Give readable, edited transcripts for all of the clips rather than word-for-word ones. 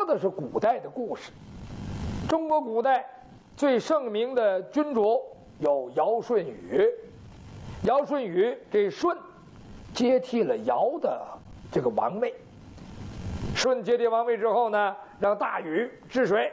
的是古代的故事。中国古代最盛名的君主有尧舜禹。尧舜禹这舜接替了尧的这个王位。舜接替王位之后呢，让大禹治水，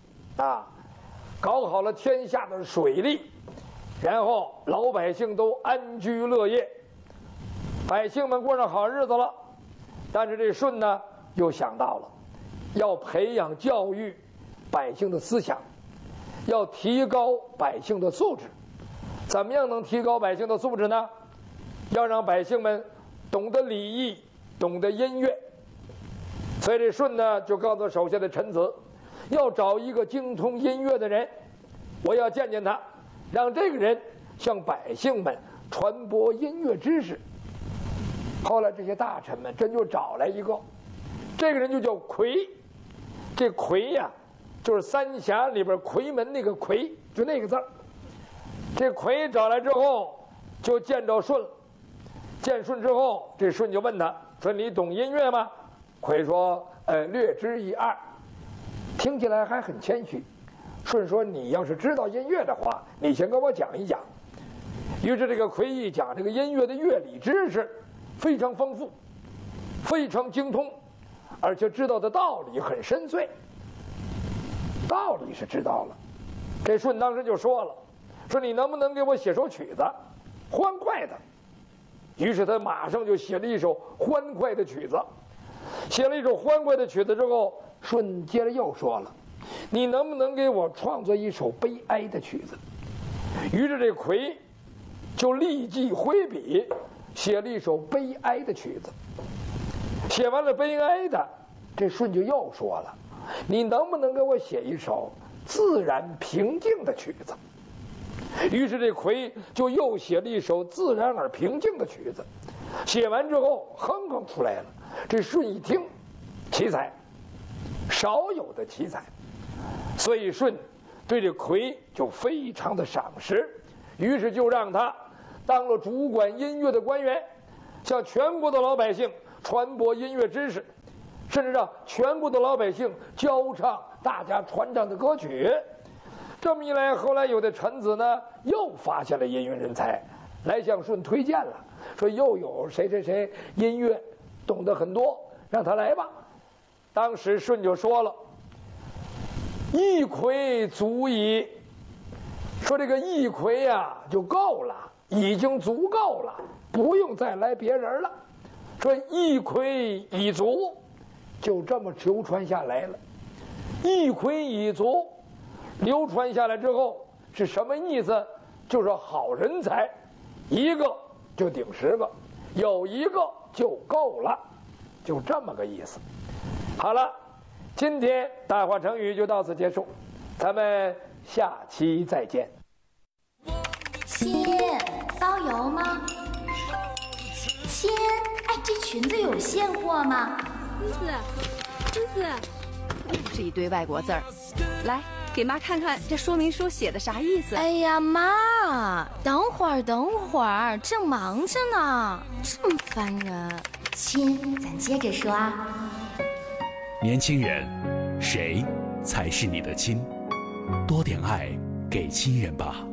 搞好了天下的水利，然后老百姓都安居乐业，百姓们过上好日子了。但是这舜呢，又想到了要培养教育百姓的思想，要提高百姓的素质。怎么样能提高百姓的素质呢？要让百姓们懂得礼义，懂得音乐。所以这舜呢，就告诉手下的臣子，要找一个精通音乐的人，我要见见他，让这个人向百姓们传播音乐知识。后来这些大臣们真就找来一个，这个人就叫夔。这夔呀，就是三峡里边夔门那个夔，就那个字儿。这夔找来之后，就见着舜了。见舜之后，这舜就问他说：“你懂音乐吗？”夔说：“略知一二。”听起来还很谦虚。舜说：“你要是知道音乐的话，你先跟我讲一讲。”于是这个夔一讲这个音乐的乐理知识非常丰富，非常精通，而且知道的道理很深邃。道理是知道了，这舜当时就说了：“说你能不能给我写首曲子，欢快的？”于是他马上就写了一首欢快的曲子。写了一首欢快的曲子之后，舜接着又说了：“你能不能给我创作一首悲哀的曲子？”于是这夔就立即挥笔写了一首悲哀的曲子。写完了悲哀的，这舜就又说了：“你能不能给我写一首自然平静的曲子？”于是这夔就又写了一首自然而平静的曲子。写完之后哼哼出来了。这舜一听，奇才，少有的奇才，所以舜对这夔就非常的赏识，于是就让他当了主管音乐的官员，向全国的老百姓传播音乐知识，甚至让全国的老百姓教唱大家传唱的歌曲。这么一来，后来有的臣子呢又发现了音乐人才，来向舜推荐了，说又有谁谁谁音乐懂得很多，让他来吧。当时舜就说了：“一夔足矣。”说这个一夔呀就够了，已经足够了，不用再来别人了。说一夔已足，就这么流传下来了。一夔已足流传下来之后是什么意思？就是好人才，一个就顶10个，有一个就够了，就这么个意思。好了，今天大话成语就到此结束，咱们下期再见。 亲，包邮吗？亲，哎，这裙子有现货吗？ 思思，又是一堆外国字儿，来给妈看看这说明书写的啥意思。 哎呀妈，等会儿，正忙着呢，这么烦人。亲，咱接着说啊。 年轻人，谁才是你的亲？多点爱给亲人吧。